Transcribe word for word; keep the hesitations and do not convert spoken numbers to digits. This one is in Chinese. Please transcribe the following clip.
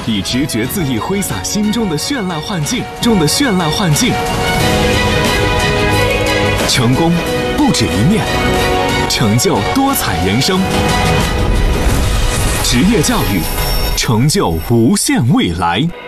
以直觉恣意挥洒心中的绚烂幻境中的绚烂幻境。成功不止一面，成就多彩人生。职业教育，成就无限未来。